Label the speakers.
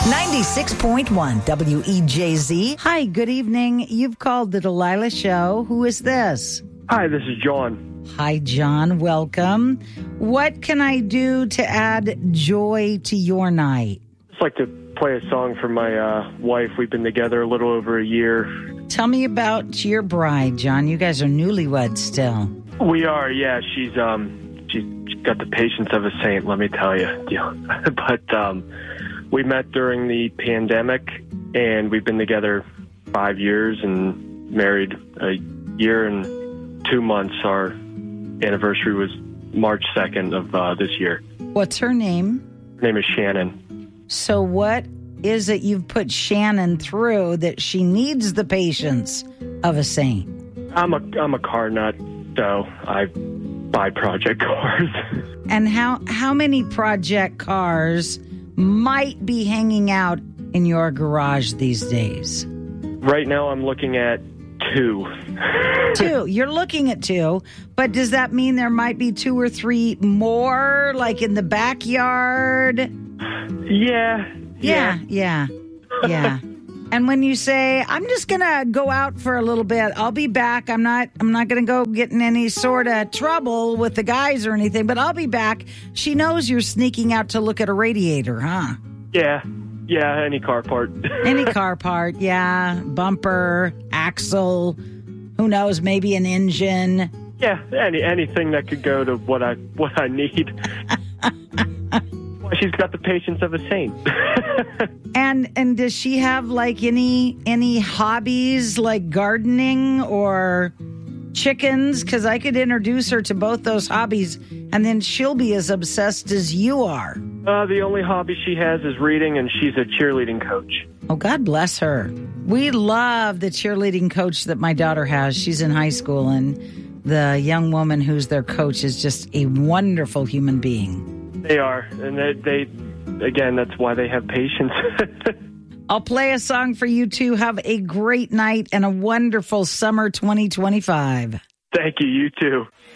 Speaker 1: 96.1 WEJZ. Hi, good evening. You've called the Delilah Show. Who is this?
Speaker 2: Hi, this is John.
Speaker 1: Hi, John. Welcome. What can I do to add joy to your night?
Speaker 2: I'd like to play a song for my wife. We've been together a little over a year.
Speaker 1: Tell me about your bride, John. You guys are newlyweds still.
Speaker 2: We are, yeah. She's got the patience of a saint, let me tell you. But we met during the pandemic, and we've been together 5 years and married a year and 2 months. Our anniversary was March 2nd of this year.
Speaker 1: What's her name?
Speaker 2: Her name is Shannon.
Speaker 1: So what is it you've put Shannon through that she needs the patience of a saint?
Speaker 2: I'm a car nut, so I buy project cars.
Speaker 1: And how many project cars might be hanging out in your garage these days?
Speaker 2: Right now I'm looking at 2.
Speaker 1: 2. You're looking at 2, but does that mean there might be 2 or 3 more, like in the backyard?
Speaker 2: Yeah.
Speaker 1: And when you say, I'm just going to go out for a little bit, I'll be back. I'm not going to go get in any sort of trouble with the guys or anything, but I'll be back. She knows you're sneaking out to look at a radiator, huh?
Speaker 2: Yeah, any car part.
Speaker 1: Any car part, yeah. Bumper, axle, who knows, maybe an engine.
Speaker 2: Yeah, anything that could go to what I need. Well, she's got the patience of a saint.
Speaker 1: And does she have like any hobbies like gardening or chickens? Because I could introduce her to both those hobbies, and then she'll be as obsessed as you are.
Speaker 2: The only hobby she has is reading, and she's a cheerleading coach.
Speaker 1: Oh, God bless her. We love the cheerleading coach that my daughter has. She's in high school, and the young woman who's their coach is just a wonderful human being.
Speaker 2: They are, and they again, that's why they have patience.
Speaker 1: I'll play a song for you two. Have a great night and a wonderful summer 2025.
Speaker 2: Thank you, you too.